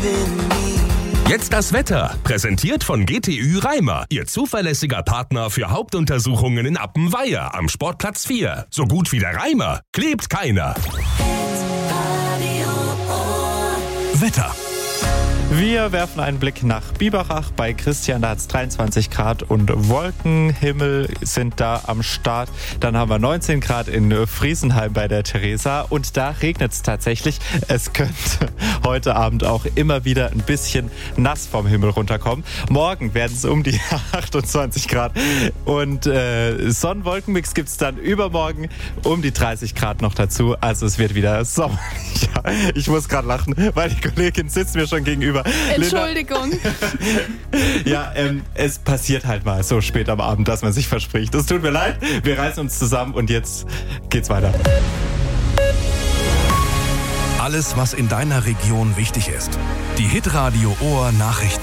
Jetzt das Wetter, präsentiert von GTÜ Reimer, Ihr zuverlässiger Partner für Hauptuntersuchungen in Appenweier am Sportplatz 4. So gut wie der Reimer klebt keiner. Wetter. Wir werfen einen Blick nach Biberach bei Christian, da hat es 23 Grad und Wolkenhimmel sind da am Start. Dann haben wir 19 Grad in Friesenheim bei der Theresa und da regnet es tatsächlich. Es könnte heute Abend auch immer wieder ein bisschen nass vom Himmel runterkommen. Morgen werden es um die 28 Grad und Sonn-Wolkenmix gibt es dann übermorgen um die 30 Grad noch dazu. Also es wird wieder sommerlich. Ich muss gerade lachen, weil die Kollegin sitzt mir schon gegenüber. Entschuldigung. Ja, es passiert halt mal so spät am Abend, dass man sich verspricht. Es tut mir leid, wir reißen uns zusammen und jetzt geht's weiter. Alles, was in deiner Region wichtig ist. Die Hitradio Ohr Nachrichten.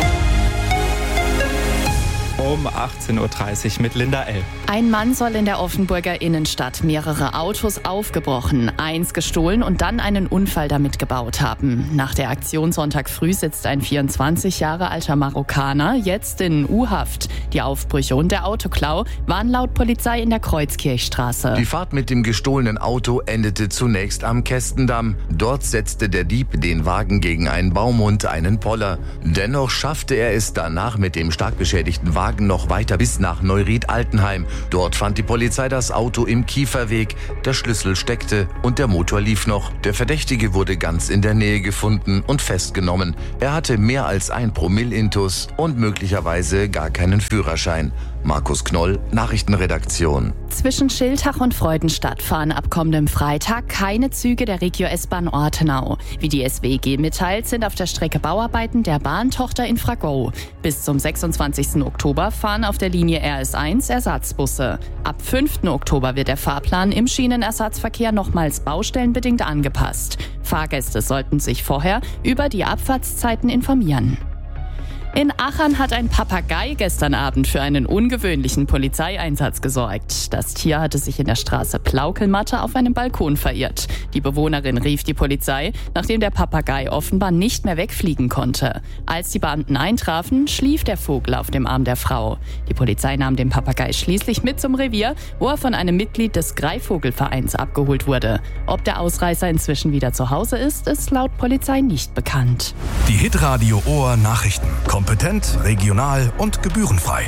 Um 18.30 Uhr mit Linda L. Ein Mann soll in der Offenburger Innenstadt mehrere Autos aufgebrochen, eins gestohlen und dann einen Unfall damit gebaut haben. Nach der Aktion Sonntag früh sitzt ein 24 Jahre alter Marokkaner jetzt in U-Haft. Die Aufbrüche und der Autoklau waren laut Polizei in der Kreuzkirchstraße. Die Fahrt mit dem gestohlenen Auto endete zunächst am Kästendamm. Dort setzte der Dieb den Wagen gegen einen Baum und einen Poller. Dennoch schaffte er es danach mit dem stark beschädigten Wagen noch weiter bis nach Neuried-Altenheim. Dort fand die Polizei das Auto im Kieferweg. Der Schlüssel steckte und der Motor lief noch. Der Verdächtige wurde ganz in der Nähe gefunden und festgenommen. Er hatte mehr als 1 Promille intus und möglicherweise gar keinen Führerschein. Markus Knoll, Nachrichtenredaktion. Zwischen Schiltach und Freudenstadt fahren ab kommendem Freitag keine Züge der Regio-S-Bahn Ortenau. Wie die SWG mitteilt, sind auf der Strecke Bauarbeiten der Bahntochter Infrago. Bis zum 26. Oktober fahren auf der Linie RS1 Ersatzbusse. Ab 5. Oktober wird der Fahrplan im Schienenersatzverkehr nochmals baustellenbedingt angepasst. Fahrgäste sollten sich vorher über die Abfahrtszeiten informieren. In Achern hat ein Papagei gestern Abend für einen ungewöhnlichen Polizeieinsatz gesorgt. Das Tier hatte sich in der Straße Plaukelmatte auf einem Balkon verirrt. Die Bewohnerin rief die Polizei, nachdem der Papagei offenbar nicht mehr wegfliegen konnte. Als die Beamten eintrafen, schlief der Vogel auf dem Arm der Frau. Die Polizei nahm den Papagei schließlich mit zum Revier, wo er von einem Mitglied des Greifvogelvereins abgeholt wurde. Ob der Ausreißer inzwischen wieder zu Hause ist laut Polizei nicht bekannt. Die Hitradio Ohr Nachrichten. Kompetent, regional und gebührenfrei.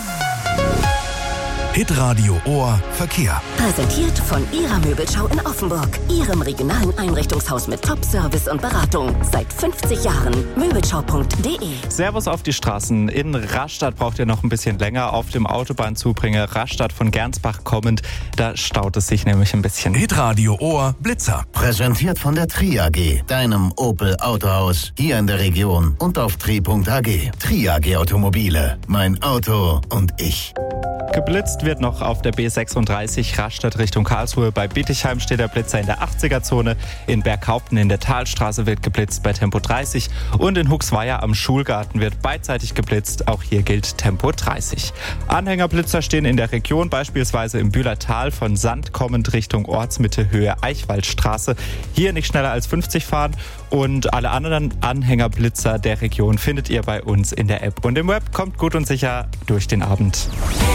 Hitradio Ohr Verkehr. Präsentiert von Ihrer Möbelschau in Offenburg. Ihrem regionalen Einrichtungshaus mit Top-Service und Beratung. Seit 50 Jahren. Möbelschau.de. Servus auf die Straßen. In Rastatt braucht ihr noch ein bisschen länger. Auf dem Autobahnzubringer Rastatt von Gernsbach kommend, da staut es sich nämlich ein bisschen. Hitradio Ohr Blitzer. Präsentiert von der Tri AG, deinem Opel Autohaus, hier in der Region und auf tri.ag. Tri AG Automobile. Mein Auto und ich. Geblitzt wird noch auf der B36 Rastatt Richtung Karlsruhe. Bei Bietigheim steht der Blitzer in der 80er-Zone. In Berghaupten in der Talstraße wird geblitzt bei Tempo 30. Und in Huxweier am Schulgarten wird beidseitig geblitzt. Auch hier gilt Tempo 30. Anhängerblitzer stehen in der Region, beispielsweise im Bühlertal von Sand kommend Richtung Ortsmitte Höhe Eichwaldstraße. Hier nicht schneller als 50 fahren. Und alle anderen Anhängerblitzer der Region findet ihr bei uns in der App. Und im Web kommt gut und sicher durch den Abend.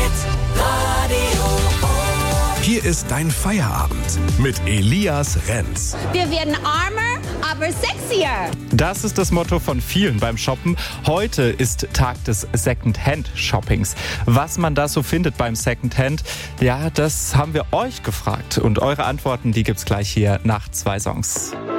Hier ist dein Feierabend mit Elias Renz. Wir werden armer, aber sexier. Das ist das Motto von vielen beim Shoppen. Heute ist Tag des Second-Hand-Shoppings. Was man da so findet beim Second-Hand, ja, das haben wir euch gefragt. Und eure Antworten, die gibt's gleich hier nach 2 Songs.